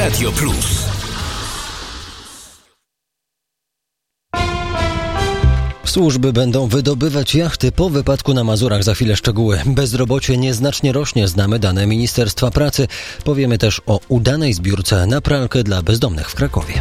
Radio Plus. Służby będą wydobywać jachty po wypadku na Mazurach. Za chwilę szczegóły. Bezrobocie nieznacznie rośnie. Znamy dane Ministerstwa Pracy. Powiemy też o udanej zbiórce na pralkę dla bezdomnych w Krakowie.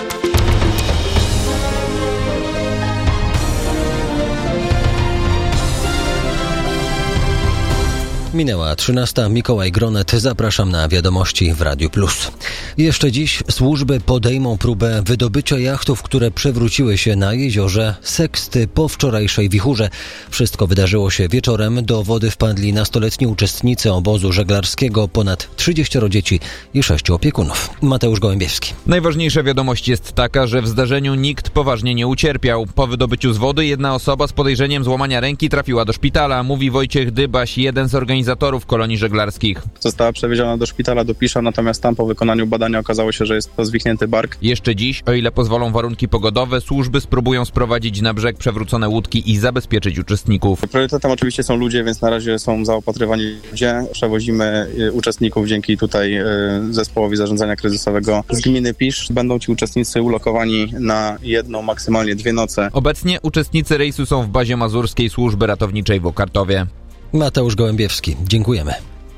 Minęła 13. Mikołaj Gronet. Zapraszam na wiadomości w Radiu Plus. Jeszcze dziś służby podejmą próbę wydobycia jachtów, które przewróciły się na jeziorze Seksty po wczorajszej wichurze. Wszystko wydarzyło się wieczorem. Do wody wpadli nastoletni uczestnicy obozu żeglarskiego, ponad 30 dzieci i 6 opiekunów. Mateusz Gołębiewski. Najważniejsza wiadomość jest taka, że w zdarzeniu nikt poważnie nie ucierpiał. Po wydobyciu z wody jedna osoba z podejrzeniem złamania ręki trafiła do szpitala, mówi Wojciech Dybaś, jeden z organizatorów kolonii żeglarskich. Została przewieziona do szpitala do Pisza, natomiast tam po wykonaniu badania okazało się, że jest to zwichnięty bark. Jeszcze dziś, o ile pozwolą warunki pogodowe, służby spróbują sprowadzić na brzeg przewrócone łódki i zabezpieczyć uczestników. Priorytetem oczywiście są ludzie, więc na razie są zaopatrywani ludzie. Przewozimy uczestników dzięki tutaj zespołowi zarządzania kryzysowego z gminy Pisz. Będą ci uczestnicy ulokowani na jedną, maksymalnie 2 noce. Obecnie uczestnicy rejsu są w bazie mazurskiej służby ratowniczej w Okartowie. Mateusz Gołębiewski. Dziękujemy.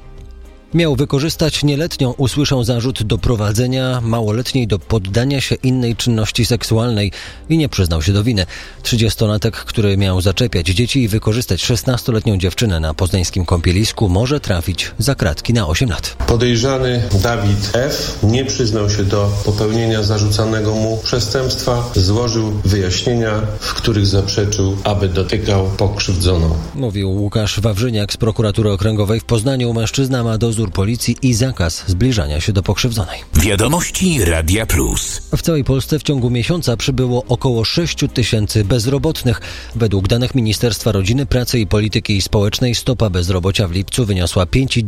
Miał wykorzystać nieletnią, usłyszał zarzut doprowadzenia małoletniej do poddania się innej czynności seksualnej i nie przyznał się do winy. 30-latek, który miał zaczepiać dzieci i wykorzystać 16-letnią dziewczynę na poznańskim kąpielisku, może trafić za kratki na 8 lat. Podejrzany Dawid F. nie przyznał się do popełnienia zarzucanego mu przestępstwa, złożył wyjaśnienia, w których zaprzeczył, aby dotykał pokrzywdzoną. Mówił Łukasz Wawrzyniak z Prokuratury Okręgowej w Poznaniu. Mężczyzna ma dozór policji i zakaz zbliżania się do pokrzywdzonej. Wiadomości Radia Plus. W całej Polsce w ciągu miesiąca przybyło około 6 000 bezrobotnych. Według danych Ministerstwa Rodziny, Pracy i Polityki Społecznej stopa bezrobocia w lipcu wyniosła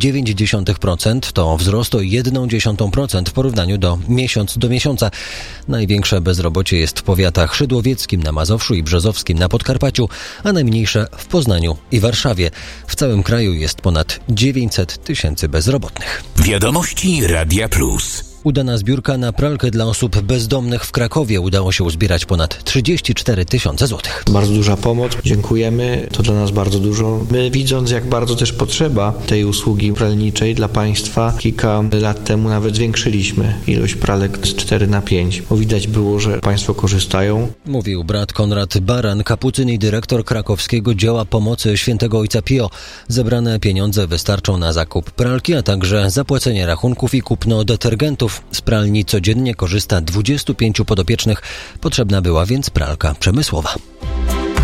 5,9%. To wzrost o 0,1% w porównaniu do miesiąca. Największe bezrobocie jest w powiatach szydłowieckim, na Mazowszu i brzozowskim na Podkarpaciu, a najmniejsze w Poznaniu i Warszawie. W całym kraju jest ponad 900 000 bezrobotnych. Wiadomości Radia Plus. Udana zbiórka na pralkę dla osób bezdomnych w Krakowie. Udało się uzbierać ponad 34 000 złotych. Bardzo duża pomoc. Dziękujemy. To dla nas bardzo dużo. My, widząc, jak bardzo też potrzeba tej usługi pralniczej dla państwa, kilka lat temu nawet zwiększyliśmy ilość pralek z 4 na 5, bo widać było, że państwo korzystają. Mówił brat Konrad Baran, kapucyn i dyrektor krakowskiego dzieła pomocy Świętego Ojca Pio. Zebrane pieniądze wystarczą na zakup pralki, a także zapłacenie rachunków i kupno detergentów. Z pralni codziennie korzysta 25 podopiecznych. Potrzebna była więc pralka przemysłowa.